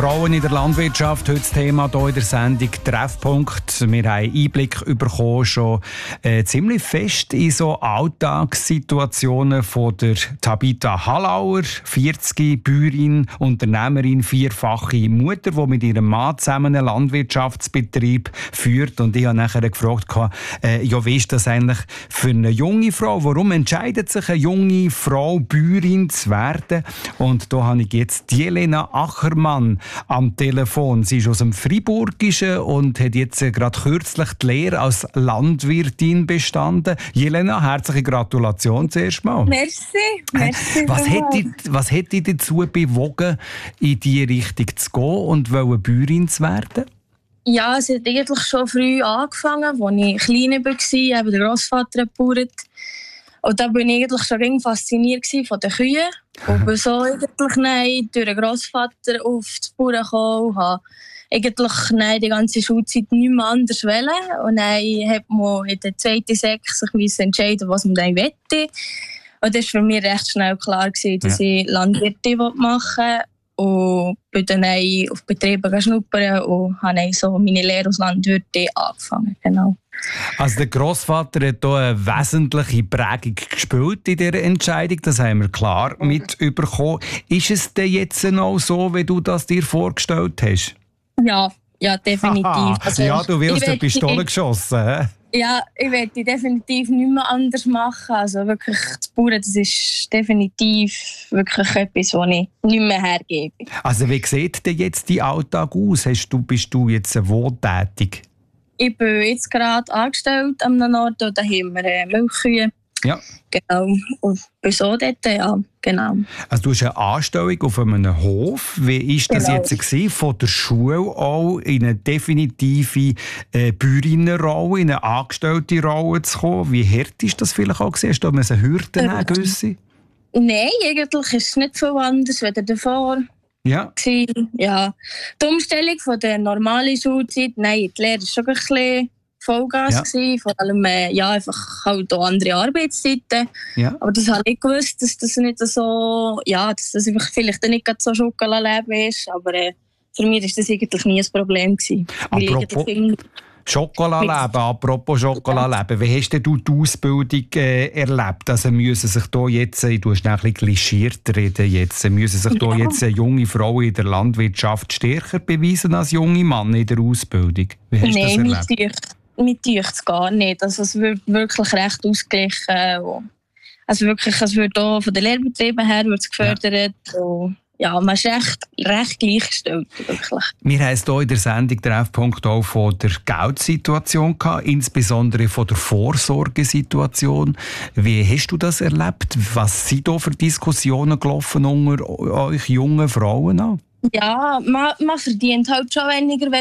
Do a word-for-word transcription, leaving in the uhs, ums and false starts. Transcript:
Frauen in der Landwirtschaft, heute das Thema hier in der Sendung Treffpunkt. Wir haben Einblick bekommen, schon äh, ziemlich fest in so Alltagssituationen von der Tabita Hallauer, vierzig, Bäuerin, Unternehmerin, vierfache Mutter, die mit ihrem Mann zusammen einen Landwirtschaftsbetrieb führt. Und ich habe nachher gefragt, äh, ja, wie ist das eigentlich für eine junge Frau? Warum entscheidet sich eine junge Frau, Bäuerin zu werden? Und da habe ich jetzt die Jelena Achermann am Telefon. Sie ist aus dem Friburgischen und hat jetzt gerade kürzlich die Lehre als Landwirtin bestanden. Jelena, herzliche Gratulation zuerst mal. Merci. Merci was, hat dich, was hat dich dazu bewogen, in diese Richtung zu gehen und Bäuerin zu werden? Ja, es hat eigentlich schon früh angefangen, als ich klein war, eben der Grossvater gebaut. Und da war ich eigentlich schon fasziniert von den Kühen. Und bin so eigentlich nein, durch den Grossvater auf die Bauern gekommen und habe eigentlich nein, die ganze Schulzeit nicht mehr anders wollen. Und dann hat man in der zweiten Sek sich entscheiden, was man dann möchte. Und das war für mich recht schnell klar, dass ja. ich Landwirtin machen will. Und bin dann auf Betrieben schnuppern und habe dann so meine Lehre als Landwirtin angefangen. Genau. Also der Grossvater hat hier eine wesentliche Prägung gespielt in dieser Entscheidung, das haben wir klar mitbekommen. Ist es denn jetzt noch so, wie du das dir vorgestellt hast? Ja, ja definitiv. Also, ja, du wirst eine Pistole geschossen. He? Ja, ich werde definitiv nicht mehr anders machen. Also wirklich, das Bauern, das ist definitiv wirklich etwas, was ich nicht mehr hergebe. Also wie sieht denn jetzt dein Alltag aus? Hast du, bist du jetzt wo tätig? Ich bin jetzt gerade angestellt am Nord und da haben wir äh, Milchkühe. Ja. Genau. Und bin so dort, ja, genau. Also du hast eine Anstellung auf einem Hof. Wie war das genau. jetzt gewesen, von der Schule auch in eine definitive äh, Bäuerinnenrolle, in eine angestellte Rolle zu kommen? Wie hart ist das vielleicht auch gewesen? Hast du da eine Hürde nehmen gewisse? Nein, eigentlich ist es nicht viel anders als davor. Ja. ja. Die Umstellung von der normalen Schulzeit, nein, die Lehre war schon ein bisschen Vollgas ja. gewesen, vor allem äh, ja, einfach halt auch andere Arbeitszeiten. Ja. Aber das habe ich gewusst, dass das nicht so, ja, dass das vielleicht nicht so Schokoladleben ist, aber äh, für mich war das eigentlich nie ein Problem gewesen. Apropos Schokoladleben, apropos Schokoladleben, wie hast du die Ausbildung äh, erlebt? Also müssen sich da jetzt, du hast ein bisschen klischiert reden jetzt, müssen sich da ja. jetzt junge Frauen in der Landwirtschaft stärker beweisen als junge Männer in der Ausbildung? Wie hast Nein, du das erlebt? Mit dir es gar nicht. Also es wird wirklich recht ausgeglichen. Also wirklich, es wird auch von den Lehrbetrieben her wird es gefördert. Ja. Und ja, man ist recht, recht gleichgestellt. Wirklich. Wir haben es hier in der Sendung Treffpunkt auch von der Geldsituation gehabt, insbesondere von der Vorsorgesituation. Wie hast du das erlebt? Was sind da für Diskussionen gelaufen unter euch jungen Frauen? Ja, man, man verdient halt schon weniger,